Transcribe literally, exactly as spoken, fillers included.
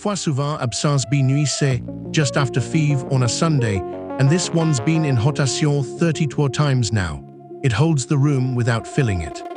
fois souvent absence B nuit c'est just after five on a Sunday, and this one's been in rotation thirty-two times now. It holds the room without filling it.